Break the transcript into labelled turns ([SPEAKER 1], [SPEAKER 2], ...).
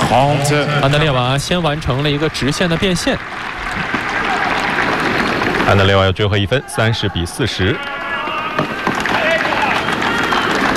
[SPEAKER 1] 安德烈瓦先完成了一个直线的变现。
[SPEAKER 2] 安德烈瓦要追回1分，30比40。